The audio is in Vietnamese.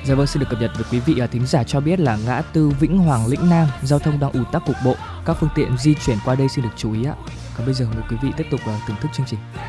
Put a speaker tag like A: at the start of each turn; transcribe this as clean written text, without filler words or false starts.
A: Dạ vâng, xin được cập nhật với quý vị thính giả cho biết là ngã tư Vĩnh Hoàng Lĩnh Nam, giao thông đang ùn tắc cục bộ, các phương tiện di chuyển qua đây xin được chú ý ạ. Còn bây giờ mời quý vị tiếp tục thưởng thức chương trình.